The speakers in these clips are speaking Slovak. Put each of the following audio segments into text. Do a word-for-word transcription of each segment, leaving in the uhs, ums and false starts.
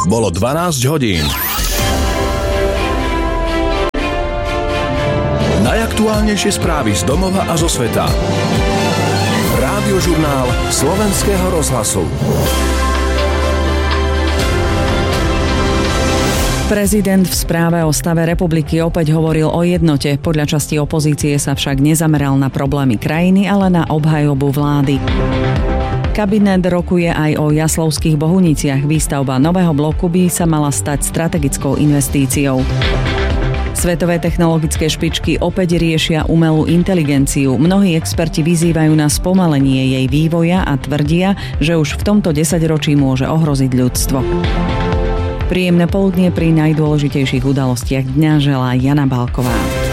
Bolo dvanásť hodín. Najaktuálnejšie správy z domova a zo sveta. Rádiožurnál Slovenského rozhlasu. Prezident v správe o stave republiky opäť hovoril o jednote. Podľa časti opozície sa však nezameral na problémy krajiny, ale na obhajobu vlády. Kabinet rokuje aj o Jaslovských Bohuniciach. Výstavba nového bloku by sa mala stať strategickou investíciou. Svetové technologické špičky opäť riešia umelú inteligenciu. Mnohí experti vyzývajú na spomalenie jej vývoja a tvrdia, že už v tomto desaťročí môže ohroziť ľudstvo. Príjemné poludnie pri najdôležitejších udalostiach dňa želá Jana Balková.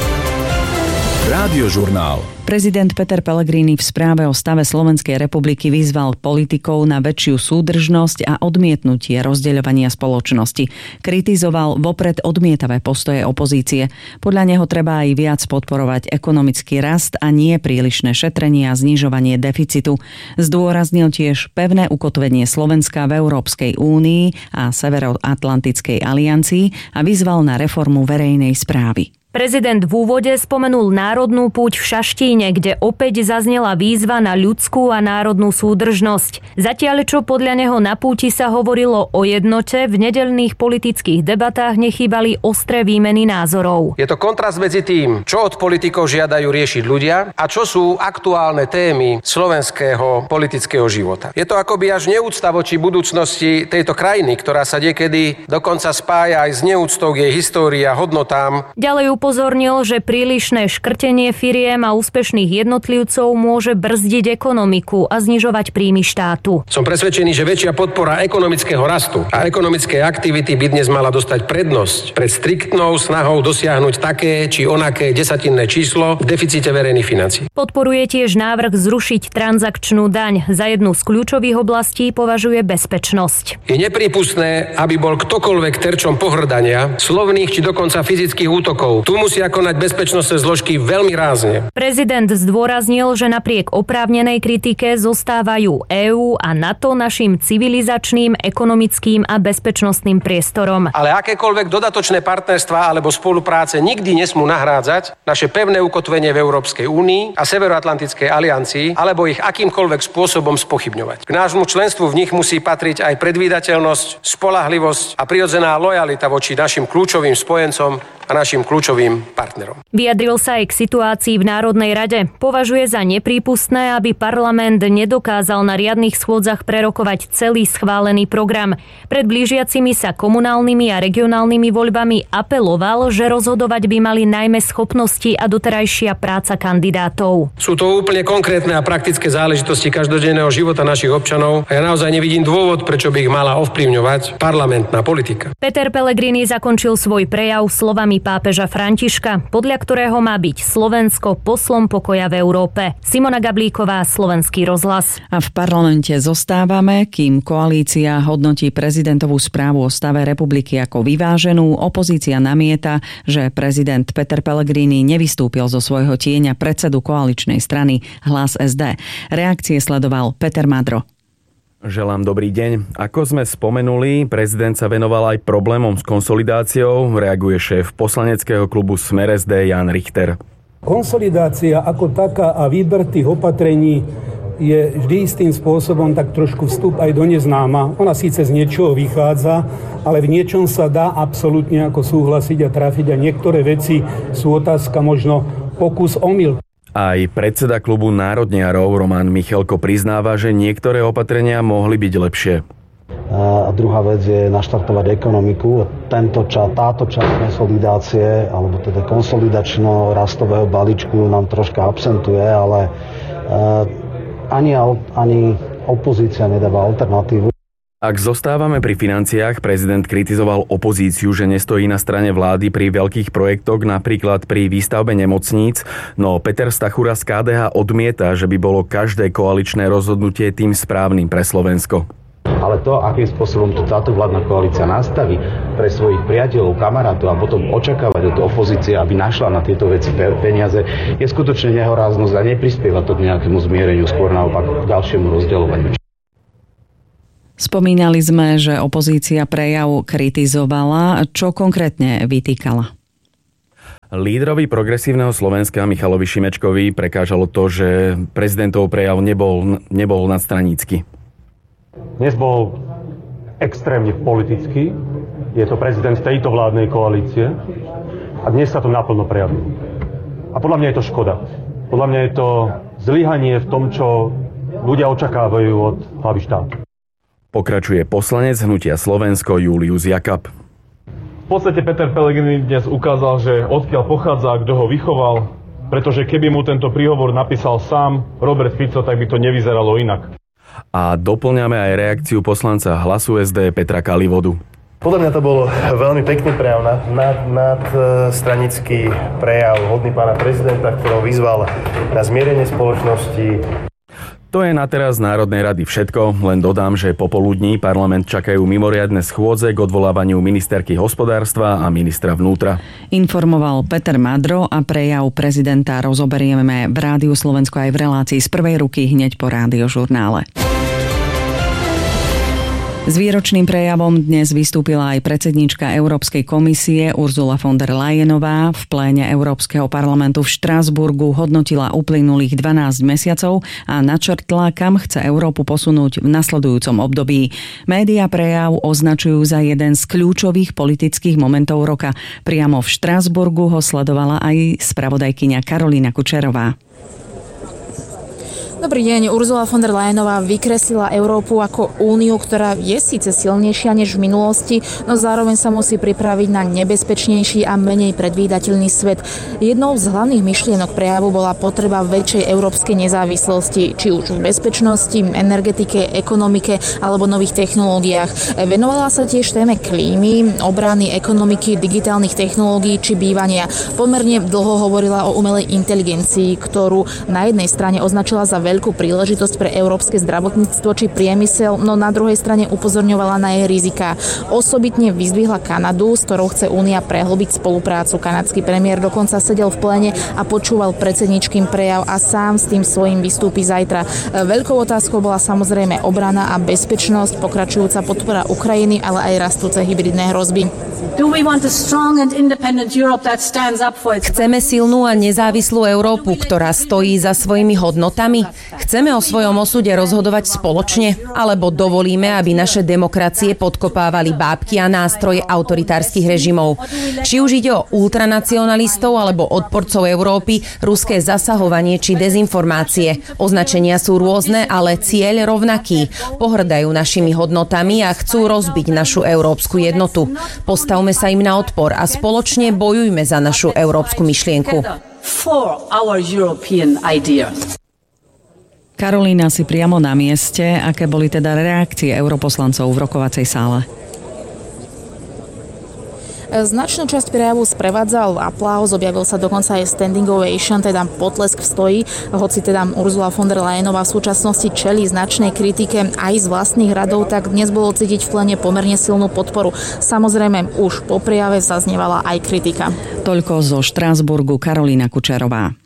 Rádiožurnál. Prezident Peter Pellegrini v správe o stave Slovenskej republiky vyzval politikov na väčšiu súdržnosť a odmietnutie rozdeľovania spoločnosti. Kritizoval vopred odmietavé postoje opozície. Podľa neho treba aj viac podporovať ekonomický rast a nie prílišné šetrenie a znižovanie deficitu. Zdôraznil tiež pevné ukotvenie Slovenska v Európskej únii a Severoatlantickej aliancii a vyzval na reformu verejnej správy. Prezident v úvode spomenul národnú púť v Šaštíne, kde opäť zaznela výzva na ľudskú a národnú súdržnosť. Zatiaľ, čo podľa neho na púti sa hovorilo o jednote, v nedeľných politických debatách nechýbali ostré výmeny názorov. Je to kontrast medzi tým, čo od politikov žiadajú riešiť ľudia a čo sú aktuálne témy slovenského politického života. Je to akoby až neúcta voči budúcnosti tejto krajiny, ktorá sa niekedy dokonca spája aj s neúctou k jej histórii a hodnotám. Ďalej upozornil, že prílišné škrtenie firiem a úspešných jednotlivcov môže brzdiť ekonomiku a znižovať príjmy štátu. Som presvedčený, že väčšia podpora ekonomického rastu a ekonomickej aktivity by dnes mala dostať prednosť pred striktnou snahou dosiahnuť také či onaké desatinné číslo v deficite verejných financií. Podporuje tiež návrh zrušiť transakčnú daň. Za jednu z kľúčových oblastí považuje bezpečnosť. Je neprípustné, aby bol ktokoľvek terčom pohŕdania, slovných či dokonca fyzických útokov. Tu musia konať bezpečnostné zložky veľmi rázne. Prezident zdôraznil, že napriek oprávnenej kritike zostávajú EÚ a NATO našim civilizačným, ekonomickým a bezpečnostným priestorom. Ale akékoľvek dodatočné partnerstvá alebo spolupráce nikdy nesmú nahrádzať naše pevné ukotvenie v Európskej únii a Severoatlantickej aliancii alebo ich akýmkoľvek spôsobom spochybňovať. K nášmu členstvu v nich musí patriť aj predvídateľnosť, spoľahlivosť a prirodzená lojalita voči našim kľúčovým spojencom a našim kľúčovým partnerom. Vyjadril sa aj k situácii v Národnej rade. Považuje za neprípustné, aby parlament nedokázal na riadnych schôdzach prerokovať celý schválený program. Pred blížiacimi sa komunálnymi a regionálnymi voľbami apeloval, že rozhodovať by mali najmä schopnosti a doterajšia práca kandidátov. Sú to úplne konkrétne a praktické záležitosti každodenného života našich občanov a ja naozaj nevidím dôvod, prečo by ich mala ovplyvňovať parlamentná politika. Peter Pellegrini zakončil svoj prejav slovami pápeža Františka, podľa ktorého má byť Slovensko poslom pokoja v Európe. Simona Gablíková, Slovenský rozhlas. A v parlamente zostávame, kým koalícia hodnotí prezidentovú správu o stave republiky ako vyváženú. Opozícia namieta, že prezident Peter Pellegrini nevystúpil zo svojho tieňa predsedu koaličnej strany Hlas es dé. Reakcie sledoval Peter Madro. Želám dobrý deň. Ako sme spomenuli, prezident sa venoval aj problémom s konsolidáciou, reaguje šéf poslaneckého klubu Smer es dé Jan Richter. Konsolidácia ako taká a výber tých opatrení je vždy istým spôsobom tak trošku vstup aj do neznáma. Ona síce z niečoho vychádza, ale v niečom sa dá absolútne ako súhlasiť a trafiť a niektoré veci sú otázka možno pokus omyl. Aj predseda klubu národniarov Roman Michelko priznáva, že niektoré opatrenia mohli byť lepšie. A druhá vec je naštartovať ekonomiku. Tento čas, táto časť konsolidácie, alebo teda konsolidačno-rastového balíčku nám troška absentuje, ale ani, ani opozícia nedáva alternatívu. Ak zostávame pri financiách, prezident kritizoval opozíciu, že nestojí na strane vlády pri veľkých projektoch, napríklad pri výstavbe nemocníc, no Peter Stachura z ká dé há odmieta, že by bolo každé koaličné rozhodnutie tým správnym pre Slovensko. Ale to, akým spôsobom to táto vládna koalícia nastaví pre svojich priateľov, kamarátov a potom očakávať od opozície, aby našla na tieto veci peniaze, je skutočne nehoráznosť a neprispieva to k nejakému zmiereniu, skôr naopak k ďalšiemu rozdeľovaniu. Spomínali sme, že opozícia prejav kritizovala. Čo konkrétne vytýkala? Lídrovi Progresívneho Slovenska Michalovi Šimečkovi prekážalo to, že prezidentov prejav nebol, nebol nadstranícky. Dnes bol extrémne politický. Je to prezident tejto vládnej koalície a dnes sa to naplno prejavilo. A podľa mňa je to škoda. Podľa mňa je to zlyhanie v tom, čo ľudia očakávajú od hlavy štátu. Pokračuje poslanec Hnutia Slovensko Julius Jakab. V podstate Peter Pellegrini dnes ukázal, že odkiaľ pochádza a kto ho vychoval, pretože keby mu tento príhovor napísal sám Robert Fico, tak by to nevyzeralo inak. A doplňame aj reakciu poslanca Hlasu es dé Petra Kalivodu. Podľa mňa to bol veľmi pekný prejav, nad, nad, nad stranický prejav hodný pána prezidenta, ktorou vyzval na zmierenie spoločnosti. To je na teraz z Národnej rady všetko, len dodám, že popoludní parlament čakajú mimoriadne schôdze k odvolávaniu ministerky hospodárstva a ministra vnútra. Informoval Peter Madro a prejav prezidenta rozoberieme v Rádiu Slovensko aj v relácii z prvej ruky hneď po rádiožurnále. S výročným prejavom dnes vystúpila aj predsedníčka Európskej komisie Ursula von der Leyenová. V pléne Európskeho parlamentu v Štrasburgu hodnotila uplynulých dvanásť mesiacov a načrtla, kam chce Európu posunúť v nasledujúcom období. Média prejav označujú za jeden z kľúčových politických momentov roka. Priamo v Štrasburgu ho sledovala aj spravodajkyňa Karolína Kučerová. Dobrý deň. Ursula von der Leyenová vykreslila Európu ako úniu, ktorá je síce silnejšia než v minulosti, no zároveň sa musí pripraviť na nebezpečnejší a menej predvídateľný svet. Jednou z hlavných myšlienok prejavu bola potreba väčšej európskej nezávislosti, či už v bezpečnosti, energetike, ekonomike alebo nových technológiách. Venovala sa tiež téme klímy, obrany, ekonomiky, digitálnych technológií či bývania. Pomerne dlho hovorila o umelej inteligencii, ktorú na jednej strane označila za veľkú príležitosť pre európske zdravotníctvo či priemysel, no na druhej strane upozorňovala na jej riziká. Osobitne vyzdvihla Kanadu, s ktorou chce Únia prehlbiť spoluprácu. Kanadský premiér dokonca sedel v pléne a počúval predsedníčkin prejav a sám s tým svojím vystúpi zajtra. Veľkou otázkou bola samozrejme obrana a bezpečnosť, pokračujúca podpora Ukrajiny, ale aj rastúce hybridné hrozby. Chceme silnú a nezávislú Európu, ktorá stojí za svojimi hodnotami? Chceme o svojom osude rozhodovať spoločne? Alebo dovolíme, aby naše demokracie podkopávali bábky a nástroje autoritárskych režimov? Či už ide o ultranacionalistov alebo odporcov Európy, ruské zasahovanie či dezinformácie. Označenia sú rôzne, ale cieľ rovnaký. Pohrdajú našimi hodnotami a chcú rozbiť našu európsku jednotu. Postavme sa im na odpor a spoločne bojujme za našu európsku myšlienku. Karolína, si priamo na mieste. Aké boli teda reakcie europoslancov v rokovacej sále? Značnú časť prejavu sprevádzal aplauz, objavil sa dokonca aj standing ovation, teda potlesk v stoji, hoci teda Ursula von der Leyenová v súčasnosti čelí značnej kritike aj z vlastných radov, tak dnes bolo cítiť v plene pomerne silnú podporu. Samozrejme, už po prejave zaznievala aj kritika. Toľko zo Štrasburgu Karolína Kučerová.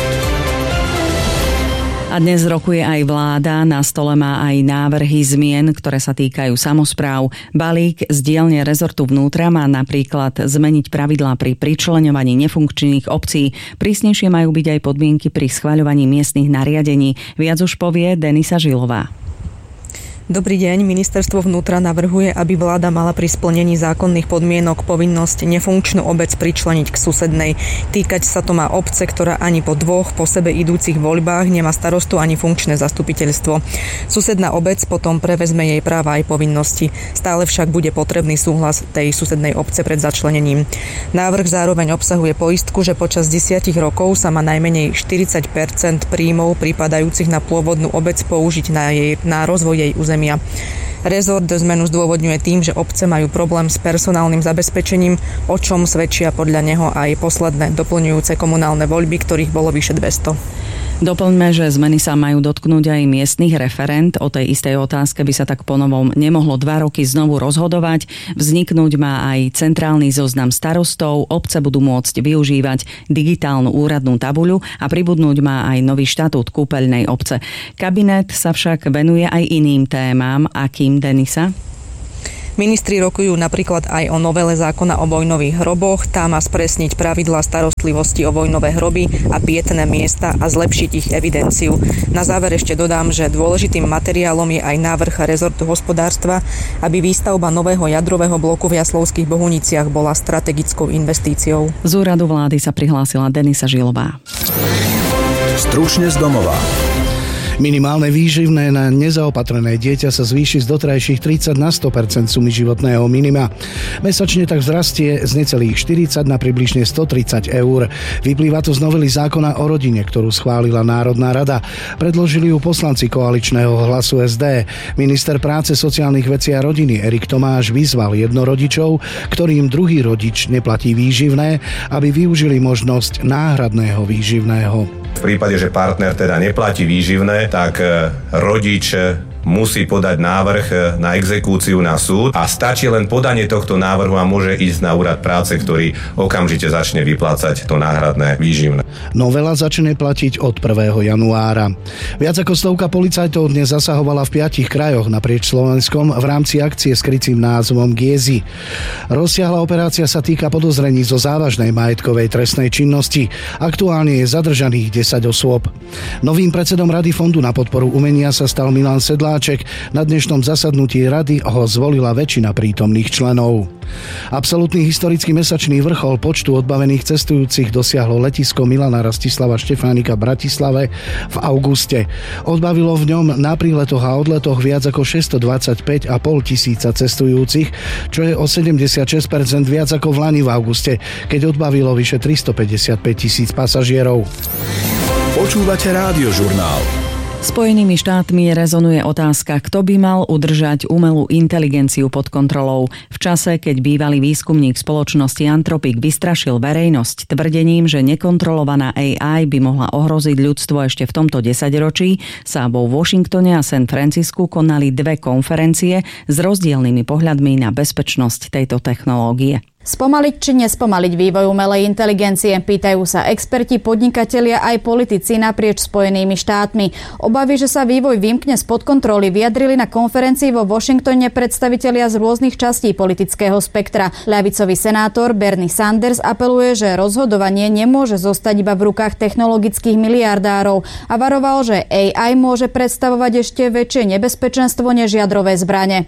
A dnes rokuje aj vláda, na stole má aj návrhy zmien, ktoré sa týkajú samospráv. Balík z dielne rezortu vnútra má napríklad zmeniť pravidlá pri pričleňovaní nefunkčných obcí. Prísnejšie majú byť aj podmienky pri schvaľovaní miestnych nariadení. Viac už povie Denisa Žilová. Dobrý deň. Ministerstvo vnútra navrhuje, aby vláda mala pri splnení zákonných podmienok povinnosť nefunkčnú obec pričleniť k susednej. Týkať sa to má obce, ktorá ani po dvoch po sebe idúcich voľbách nemá starostu ani funkčné zastupiteľstvo. Susedná obec potom prevezme jej práva aj povinnosti. Stále však bude potrebný súhlas tej susednej obce pred začlenením. Návrh zároveň obsahuje poistku, že počas desiatich rokov sa má najmenej štyridsať percent príjmov pripadajúcich na pôvodnú obec použiť na, jej, na rozvoj jej územia. Rezort zmenu zdôvodňuje tým, že obce majú problém s personálnym zabezpečením, o čom svedčia podľa neho aj posledné doplňujúce komunálne voľby, ktorých bolo vyše dvesto. Doplňme, že zmeny sa majú dotknúť aj miestnych referent. O tej istej otázke by sa tak ponovom nemohlo dva roky znovu rozhodovať. Vzniknúť má aj centrálny zoznam starostov. Obce budú môcť využívať digitálnu úradnú tabuľu a pribudnúť má aj nový štatút kúpeľnej obce. Kabinet sa však venuje aj iným témam. Akým, Denisa? Ministri rokujú napríklad aj o novele zákona o vojnových hroboch. Tá má spresniť pravidlá starostlivosti o vojnové hroby a pietné miesta a zlepšiť ich evidenciu. Na záver ešte dodám, že dôležitým materiálom je aj návrh rezortu hospodárstva, aby výstavba nového jadrového bloku v Jaslovských Bohuniciach bola strategickou investíciou. Z úradu vlády sa prihlásila Denisa Žilová. Stručne z domova. Minimálne výživné na nezaopatrené dieťa sa zvýši z doterajších tridsať na sto percent sumy životného minima. Mesačne tak vzrastie z necelých štyridsať na približne stotridsať eur. Vyplýva to z novely zákona o rodine, ktorú schválila Národná rada. Predložili ju poslanci koaličného Hlasu es dé. Minister práce, sociálnych vecí a rodiny Erik Tomáš vyzval jednorodičov, ktorým druhý rodič neplatí výživné, aby využili možnosť náhradného výživného. V prípade, že partner teda neplatí výživné, tak rodič musí podať návrh na exekúciu na súd a stačí len podanie tohto návrhu a môže ísť na úrad práce, ktorý okamžite začne vyplácať to náhradné výživné. Novela začne platiť od prvého januára. Viac ako stovka policajtov dnes zasahovala v piatich krajoch naprieč Slovenskom v rámci akcie s krycím názvom Giezi. Rozsiahla operácia sa týka podozrení zo závažnej majetkovej trestnej činnosti. Aktuálne je zadržaných desať osôb. Novým predsedom Rady Fondu na podporu umenia sa stal Milan Sedláček. Na dnešnom zasadnutí rady ho zvolila väčšina prítomných členov. Absolútny historický mesačný vrchol počtu odbavených cestujúcich dosiahlo letisko Milana Rastislava Štefánika v Bratislave v auguste. Odbavilo v ňom na príletoch a odletoch viac ako šesťstodvadsaťpäť a pol tisíca cestujúcich, čo je o sedemdesiatšesť percent viac ako v lani v auguste, keď odbavilo vyše tristopäťdesiatpäť tisíc pasažierov. Počúvate Rádiožurnál. Spojenými štátmi rezonuje otázka, kto by mal udržať umelú inteligenciu pod kontrolou. V čase, keď bývalý výskumník spoločnosti Anthropic vystrašil verejnosť tvrdením, že nekontrolovaná á í by mohla ohroziť ľudstvo ešte v tomto desaťročí, sa vo Washingtone a San Francisku konali dve konferencie s rozdielnymi pohľadmi na bezpečnosť tejto technológie. Spomaliť či nespomaliť vývoj umelej inteligencie? Pýtajú sa experti, podnikatelia aj politici naprieč Spojenými štátmi. Obavy, že sa vývoj vymkne spod kontroly, vyjadrili na konferencii vo Washingtone predstavitelia z rôznych častí politického spektra. Ľavicový senátor Bernie Sanders apeluje, že rozhodovanie nemôže zostať iba v rukách technologických miliardárov a varoval, že á í môže predstavovať ešte väčšie nebezpečenstvo než jadrové zbrane.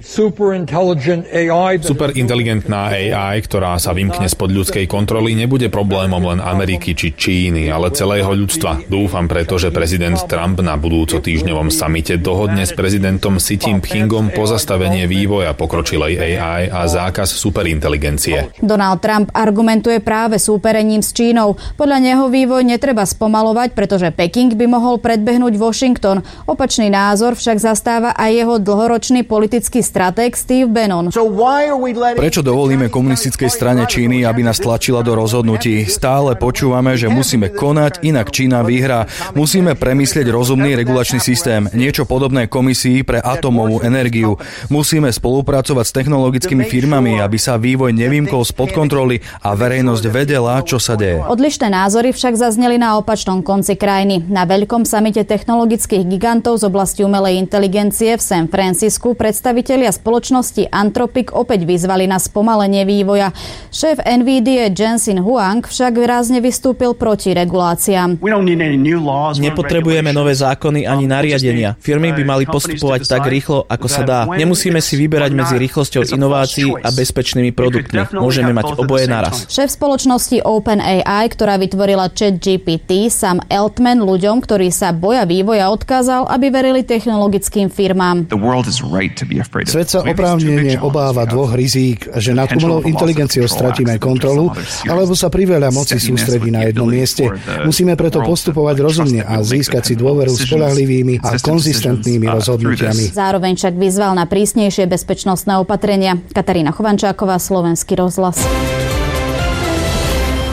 Superinteligentná á í, ktorá ktorá sa vymkne spod ľudskej kontroly, nebude problémom len Ameriky či Číny, ale celého ľudstva. Dúfam preto, že prezident Trump na budúco týždňovom samite dohodne s prezidentom Xi Jinpingom pozastavenie vývoja pokročilej á í a zákaz superinteligencie. Donald Trump argumentuje práve súperením s Čínou. Podľa neho vývoj netreba spomalovať, pretože Peking by mohol predbehnúť Washington. Opačný názor však zastáva aj jeho dlhoročný politický stratég Steve Bannon. Prečo dovolíme komunistickej strane Číny, aby nás tlačila do rozhodnutí? Stále počúvame, že musíme konať, inak Čína vyhrá. Musíme premyslieť rozumný regulačný systém, niečo podobné komisii pre atómovú energiu. Musíme spolupracovať s technologickými firmami, aby sa vývoj nevymkol spod kontroly a verejnosť vedela, čo sa deje. Odlišné názory však zazneli na opačnom konci krajiny. Na veľkom samite technologických gigantov z oblasti umelej inteligencie v San Francisku predstavitelia spoločnosti Anthropic opäť vyzvali na spomalenie vývoja. Šéf NVIDIA Jensen Huang však výrazne vystúpil proti reguláciám. Nepotrebujeme nové zákony ani nariadenia. Firmy by mali postupovať tak rýchlo, ako sa dá. Nemusíme si vyberať medzi rýchlosťou inovácií a bezpečnými produktmi. Môžeme mať oboje naraz. Šéf spoločnosti OpenAI, ktorá vytvorila ChatGPT, Sam Altman ľuďom, ktorí sa boja vývoja, odkázal, aby verili technologickým firmám. Svet sa oprávnene obáva dvoch rizík, že nad umelou inteligenciou stratíme kontrolu, alebo sa priveľa moci sústredí na jednom mieste. Musíme preto postupovať rozumne a získať si dôveru spoľahlivými a konzistentnými rozhodnutiami. Zároveň však vyzval na prísnejšie bezpečnostné opatrenia. Katarína Chovančáková, Slovenský rozhlas.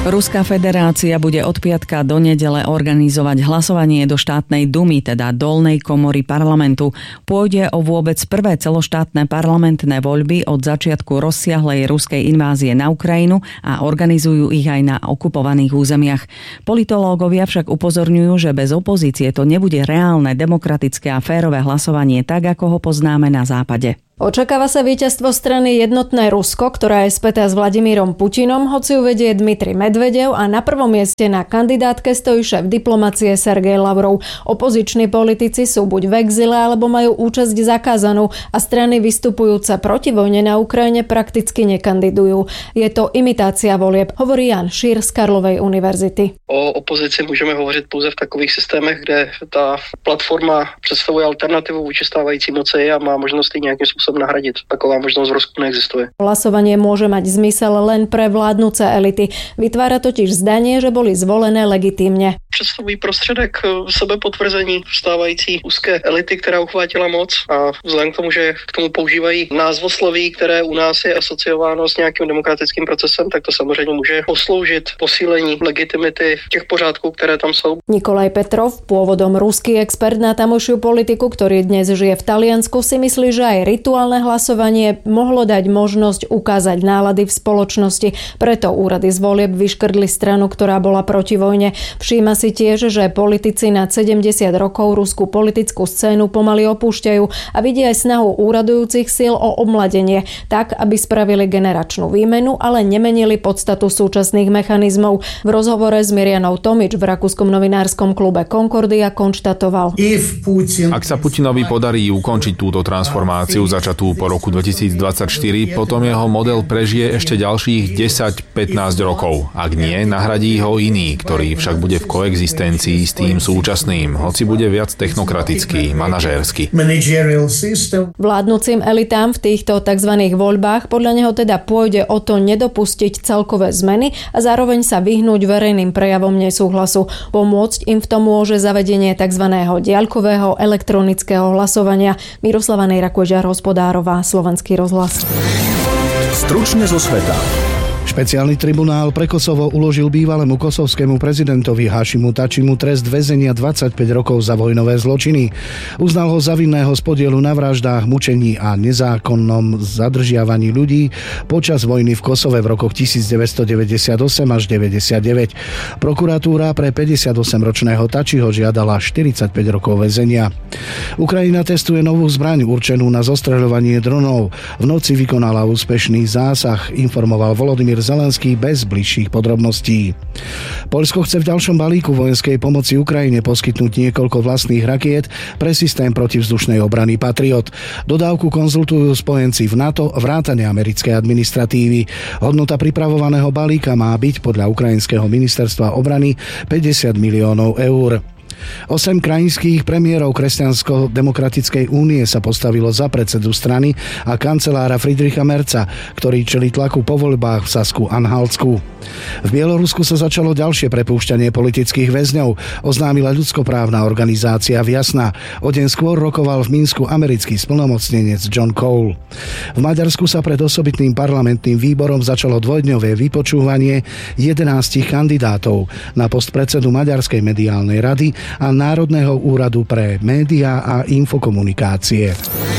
Ruská federácia bude od piatka do nedele organizovať hlasovanie do štátnej dumy, teda dolnej komory parlamentu. Pôjde o vôbec prvé celoštátne parlamentné voľby od začiatku rozsiahlej ruskej invázie na Ukrajinu a organizujú ich aj na okupovaných územiach. Politológovia však upozorňujú, že bez opozície to nebude reálne, demokratické a férové hlasovanie tak, ako ho poznáme na západe. Očakáva sa víťazstvo strany Jednotné Rusko, ktorá je spätá s Vladimírom Putinom, hoci ju vedie Dmitrij Medvedev a na prvom mieste na kandidátke stojí šéf diplomacie Sergej Lavrov. Opoziční politici sú buď v exile, alebo majú účasť zakázanú a strany vystupujúce proti vojne na Ukrajine prakticky nekandidujú. Je to imitácia volieb, hovorí Jan Šír z Karlovej univerzity. O opozici můžeme hovořit pouze v takových systémech, kde ta platforma představuje alternativu vůči stávající moci a má možnost ji nějakým způsobem nahradit. Taková možnosť v Rusku neexistuje. Hlasovanie môže mať zmysel len pre vládnuce elity. Vytvára totiž zdanie, že boli zvolené legitímne. Představují prostředek sebepotvrzení stávající úzké elity, která uchvátila moc a vzhledem k tomu, že k tomu používají názvosloví, které u nás je asociováno s nějakým demokratickým procesem, tak to samozřejmě může posloužit posílení legitimity těch pořádků, které tam jsou. Nikolaj Petrov, pôvodom ruský expert na tamojšiu politiku, ktorý dnes žije v Taliansku, si myslí, že aj rituálne hlasovanie mohlo dať možnosť ukázať nálady v spoločnosti. Preto úrady z volieb vyškrdli stranu, ktorá bola proti vojne. Všíma si tiež, že politici nad sedemdesiat rokov ruskú politickú scénu pomaly opúšťajú a vidia aj snahu úradujúcich síl o omladenie, tak, aby spravili generačnú výmenu, ale nemenili podstatu súčasných mechanizmov. V rozhovore s Mirjanou Tomič v rakúskom novinárskom klube Concordia konštatoval: Ak sa Putinovi podarí ukončiť túto transformáciu začatú po roku dvetisícdvadsaťštyri, potom jeho model prežije ešte ďalších desať pätnásť rokov. Ak nie, nahradí ho iný, ktorý však bude v koexistencii s tým súčasným, hoci bude viac technokratický, manažérsky. Vládnucim elitám v týchto tzv. Voľbách podľa neho teda pôjde o to nedopustiť celkové zmeny a zároveň sa vyhnúť verejným prejavom nesúhlasu. Pomôcť im v tom môže zavedenie tzv. Diaľkového elektronického hlasovania. Miroslava Nejrakožiar, Hospodárová, Slovenský rozhlas. Stručne zo sveta. Špeciálny tribunál pre Kosovo uložil bývalému kosovskému prezidentovi Hašimu Tačimu trest väzenia dvadsaťpäť rokov za vojnové zločiny. Uznal ho za vinného z podielu na vraždách, mučení a nezákonnom zadržiavaní ľudí počas vojny v Kosove v rokoch devätnásťstodeväťdesiatosem až deväťdesiatdeväť. Prokuratúra pre päťdesiatosemročného Tačiho žiadala štyridsaťpäť rokov väzenia. Ukrajina testuje novú zbraň určenú na zostreľovanie dronov. V noci vykonala úspešný zásah, informoval Volodymyr Zelenský bez bližších podrobností. Poľsko chce v ďalšom balíku vojenskej pomoci Ukrajine poskytnúť niekoľko vlastných rakiet pre systém protivzdušnej obrany Patriot. Dodávku konzultujú spojenci v NATO vrátane americkej administratívy. Hodnota pripravovaného balíka má byť podľa ukrajinského ministerstva obrany päťdesiat miliónov eur. Osem krajinských premiérov Kresťansko-demokratickej únie sa postavilo za predsedu strany a kancelára Friedricha Merza, ktorý čelí tlaku po voľbách v Sasku-Anhaltsku. V Bielorusku sa začalo ďalšie prepúšťanie politických väzňov, oznámila ľudskoprávna organizácia Vjasna. O deň skôr rokoval v Minsku americký splnomocnenec John Cole. V Maďarsku sa pred osobitným parlamentným výborom začalo dvojdňové vypočúvanie jedenástich kandidátov na post predsedu Maďarskej mediálnej rady a Národného úradu pre médiá a infokomunikácie.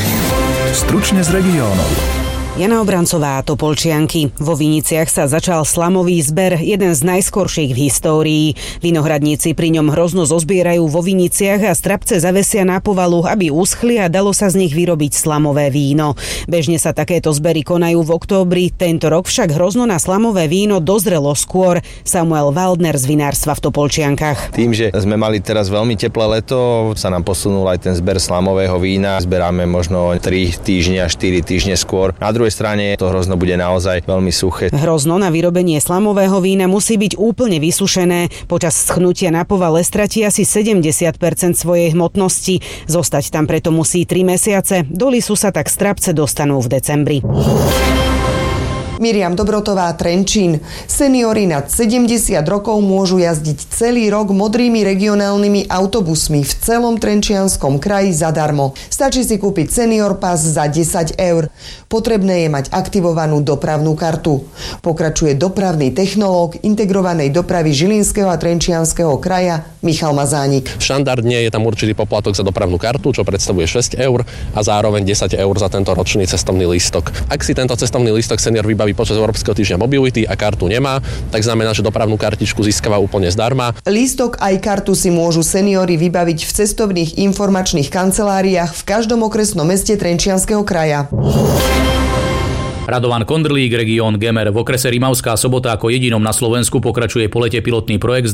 Stručne z regiónov. Jana Obrancová, Topolčianky. Vo Viniciach sa začal slamový zber, jeden z najskorších v histórii. Vinohradníci pri ňom hrozno zozbierajú vo Viniciach a strapce zavesia na povalu, aby uschli a dalo sa z nich vyrobiť slamové víno. Bežne sa takéto zbery konajú v októbri, tento rok však hrozno na slamové víno dozrelo skôr. Samuel Waldner z vinárstva v Topolčiankach. Tým, že sme mali teraz veľmi teplé leto, sa nám posunul aj ten zber slamového vína. Zberáme možno tri týždne až štyri týždne skôr. Na druhej strane to hrozno bude naozaj veľmi suché. Hrozno na vyrobenie slamového vína musí byť úplne vysušené. Počas schnutia na povale stratí asi sedemdesiat percent svojej hmotnosti. Zostať tam preto musí tri mesiace. Do lisu sa tak strapce dostanú v decembri. Miriam Dobrotová, Trenčín. Seniori nad sedemdesiat rokov môžu jazdiť celý rok modrými regionálnymi autobusmi v celom Trenčianskom kraji zadarmo. Stačí si kúpiť Senior Pass za desať eur. Potrebné je mať aktivovanú dopravnú kartu. Pokračuje dopravný technológ integrovanej dopravy Žilinského a Trenčianskeho kraja Michal Mazánik. Štandardne je tam určitý poplatok za dopravnú kartu, čo predstavuje šesť eur a zároveň desať eur za tento ročný cestovný lístok. Ak si tento cestovný lístok senior vybaví počas Európskeho týždňa mobility a kartu nemá, tak znamená, že dopravnú kartičku získava úplne zdarma. Lístok aj kartu si môžu seniori vybaviť v cestovných informačných kanceláriách v každom okresnom meste Trenčianskeho kraja. Radovan Kondrlík, región Gemer. V okrese Rimavská Sobota ako jedinom na Slovensku pokračuje po lete pilotný projekt